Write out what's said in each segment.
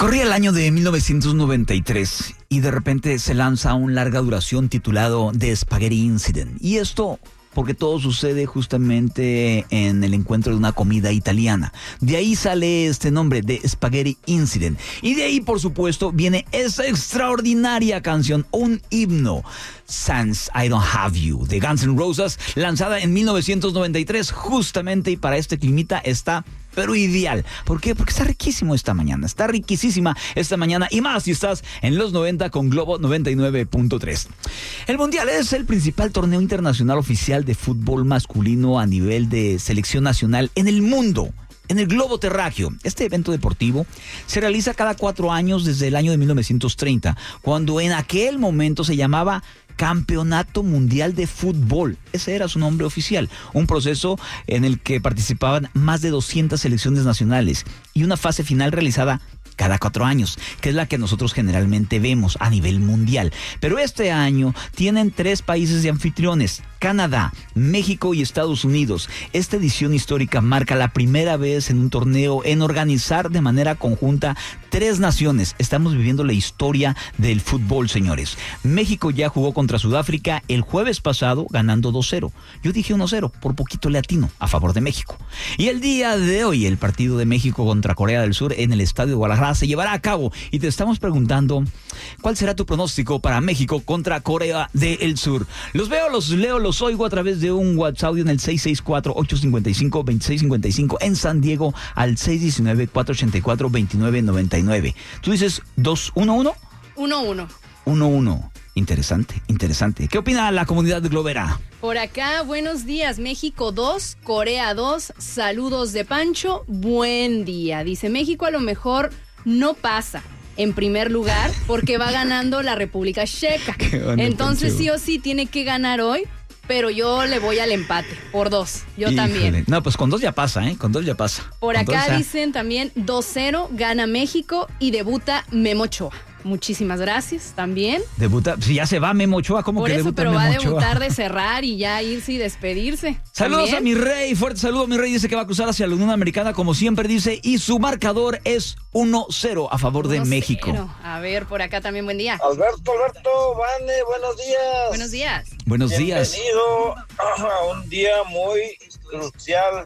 Corría el año de 1993 y de repente se lanza un larga duración titulado The Spaghetti Incident. Y esto porque todo sucede justamente en el encuentro de una comida italiana. De ahí sale este nombre, The Spaghetti Incident. Y de ahí, por supuesto, viene esa extraordinaria canción, un himno, Since I Don't Have You, de Guns N' Roses, lanzada en 1993 justamente, y para este climita está pero ideal. ¿Por qué? Porque está riquísimo esta mañana. Está riquísima esta mañana. Y más si estás en los 90 con Globo 99.3. El Mundial es el principal torneo internacional oficial de fútbol masculino a nivel de selección nacional en el mundo. En el globo terráqueo. Este evento deportivo se realiza cada 4 años desde el año de 1930, cuando en aquel momento se llamaba Campeonato Mundial de Fútbol. Ese era su nombre oficial. Un proceso en el que participaban más de 200 selecciones nacionales y una fase final realizada cada 4 años, que es la que nosotros generalmente vemos a nivel mundial. Pero este año tienen 3 países de anfitriones: Canadá, México y Estados Unidos. Esta edición histórica marca la primera vez en un torneo en organizar de manera conjunta 3 naciones. Estamos viviendo la historia del fútbol, señores. México ya jugó contra Sudáfrica el jueves pasado, ganando 2-0. Yo dije 1-0, por poquito le atino a favor de México. Y el día de hoy, el partido de México contra Corea del Sur en el Estadio de Guadalajara se llevará a cabo. Y te estamos preguntando, ¿cuál será tu pronóstico para México contra Corea del Sur? Los veo, los leo, los oigo a través de un WhatsApp en el 664-855-2655, en San Diego al 619-484-2999. ¿Tú dices 2-1-1? 1-1. 1-1. Interesante, interesante. ¿Qué opina la comunidad globera? Por acá, buenos días. México 2, Corea 2. Saludos de Pancho. Buen día. Dice, México a lo mejor no pasa en primer lugar porque va ganando la República Checa. Entonces Pancho, sí o sí tiene que ganar hoy. Pero yo le voy al empate, por 2. Yo también. No, pues con 2 ya pasa, ¿eh? Con 2 ya pasa. Por acá dicen también 2-0, gana México y debuta Memo Ochoa. Muchísimas gracias también. Debuta, si ya se va Memo Ochoa, ¿cómo que debuta Memo Ochoa? Por eso, pero va a debutar de cerrar y ya irse y despedirse. Saludos ¿También? a mi rey, fuerte saludo a mi rey, dice que va a cruzar hacia la Unión Americana, como siempre dice, y su marcador es 1-0 a favor de México. A ver, por acá también, buen día. Alberto, Vane, buenos días. Buenos días. Buenos días. Bienvenido a un día muy crucial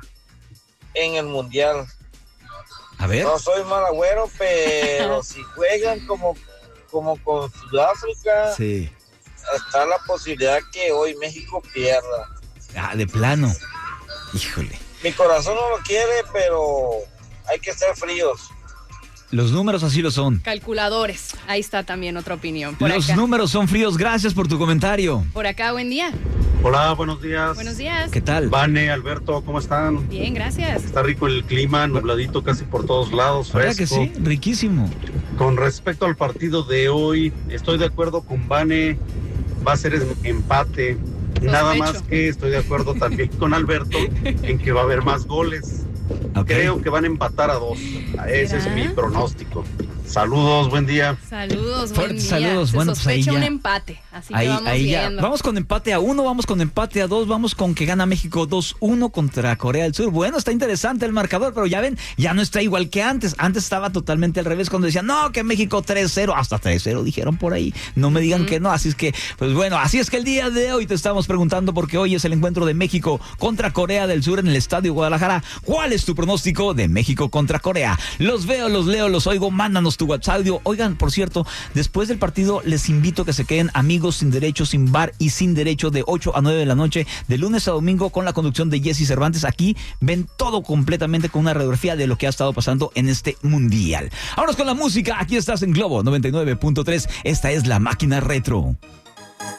en el Mundial. A ver. No soy mal agüero, pero si juegan como con Sudáfrica, sí, está la posibilidad que hoy México pierda. Ah, de plano. Híjole. Mi corazón no lo quiere, pero hay que ser fríos. Los números así lo son. Calculadores. Ahí está también otra opinión. Los números son fríos. Gracias por tu comentario. Por acá, buen día. Hola, buenos días. Buenos días. ¿Qué tal? Vane, Alberto, ¿cómo están? Bien, gracias. Está rico el clima, nubladito casi por todos lados, ¿Verdad fresco. que sí? Riquísimo. Con respecto al partido de hoy, estoy de acuerdo con Vane, va a ser empate. Nada más que estoy de acuerdo también con Alberto en que va a haber más goles. Okay. Creo que van a empatar a 2. Ese es mi pronóstico. Saludos, buen día. Saludos, buen día. Saludos, Se bueno, pues sospecha ahí un ya, empate, así ahí, que vamos ahí viendo. Ya. Vamos con empate a 1, vamos con empate a 2, vamos con que gana México 2-1 contra Corea del Sur. Bueno, está interesante el marcador, pero ya ven, ya no está igual que antes. Antes estaba totalmente al revés cuando decían, no, que México 3-0, hasta 3-0 dijeron por ahí. No me digan que no, así es que, pues bueno, así es que el día de hoy te estamos preguntando, porque hoy es el encuentro de México contra Corea del Sur en el Estadio Guadalajara. ¿Cuál es tu pronóstico de México contra Corea? Los veo, los leo, los oigo, mándanos tu WhatsApp. Oigan, por cierto, después del partido les invito a que se queden Amigos sin Derecho, sin bar y sin derecho, de 8 a 9 de la noche, de lunes a domingo, con la conducción de Jesse Cervantes. Aquí ven todo completamente con una radiografía de lo que ha estado pasando en este mundial. Vámonos con la música. Aquí estás en Globo 99.3. Esta es La Máquina Retro.